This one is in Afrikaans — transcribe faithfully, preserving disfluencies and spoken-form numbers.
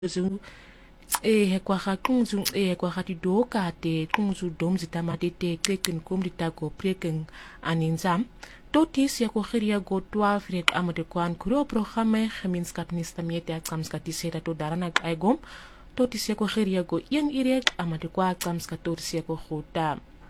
zu e kwa ga qunzu e kwa ga didoka te qunzu dom zitamate te teken kom di tago preken aninzam totis ya ko khiria go twaalf rek amade kwan kuro programme gemeenskap nistamete atsamskatisera to darana aigom totis ya ko khiria go een irek amade kwa atsamskatoris ya ko khota